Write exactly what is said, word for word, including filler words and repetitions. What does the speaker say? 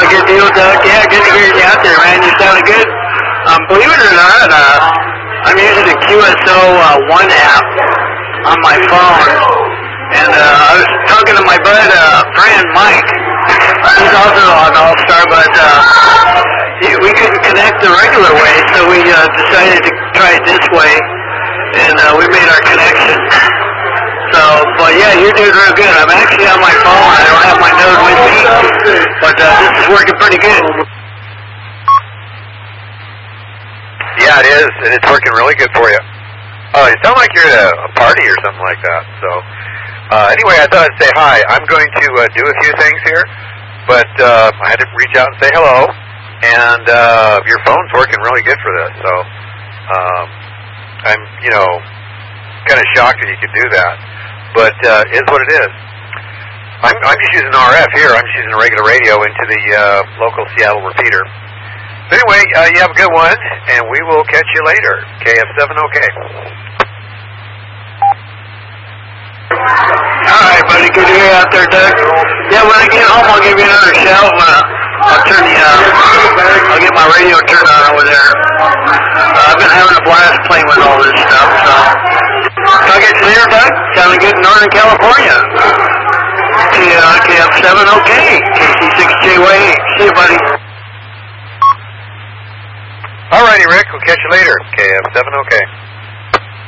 good deal, Doug. Yeah, good to hear you out there, man. You sounded good. Um, believe it or not, uh, I'm using the Q S O uh, One app on my phone, and uh, I was talking to my bud, uh, friend Mike. He's also on All-Star, but uh, he, we couldn't connect the regular way, so we uh, decided to try it this way, and uh, we made our connection. So, but yeah, you're doing real good. I'm actually on my phone. I don't have my node with me, but uh, this is working pretty good. Yeah, it is, and it's working really good for you. Oh, you sound like you're at a, a party or something like that. So, uh, anyway, I thought I'd say hi. I'm going to uh, do a few things here, but uh, I had to reach out and say hello. And uh, your phone's working really good for this. So, um, I'm, you know, kind of shocked that you could do that. But uh, it is what it is. I'm, I'm just using R F here. I'm just using a regular radio into the uh, local Seattle repeater. Anyway, uh, you have a good one, and we will catch you later. K F seven O K. All right, buddy. Good to hear you out there, Doug. Yeah, when I get home, I'll give you another shout. When I, I'll turn the, uh, I'll get my radio turned on over there. Uh, I've been having a blast playing with all this stuff, so. I'll get you there, Doug. Sounding good in Northern California. K F seven O K, K C six J Y eight. See you, buddy. All righty, Rick. We'll catch you later. K F seven O K.